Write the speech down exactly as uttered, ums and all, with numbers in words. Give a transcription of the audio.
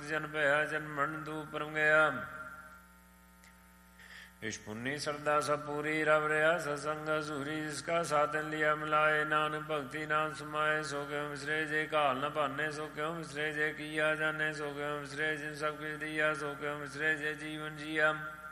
जन भया जन मरण दूप परम गया। इश पुन्नी श्रद्धा सब पूरी रब रहा सत्संग सूरी जिसका साधन लिया मिलाए। नानक भक्ति नाम समाये सो क्यों विसरे जे काल न पाने सो क्यों विसरे जे किया जाने सो क्यों विसरे जिन सब कुछ दिया सो क्यों विसरे जे जीवन जिया।